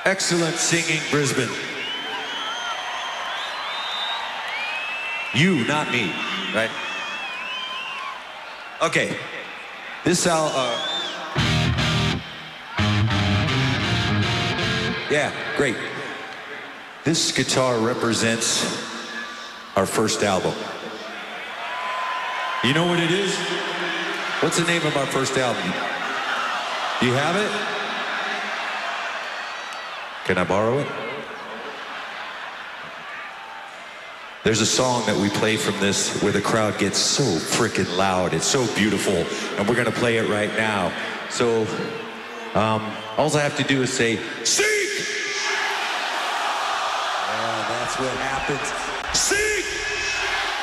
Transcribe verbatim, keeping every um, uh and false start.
Excellent singing, Brisbane. You, not me, right? Okay, this al uh yeah, great. This guitar represents our first album. You know what it is? What's the name of our first album? Do you have it? Can I borrow it? There's a song that we play from this where the crowd gets so freaking loud. It's so beautiful, and we're gonna play it right now. So, um, all I have to do is say, seek! Oh, that's what happens. Seek!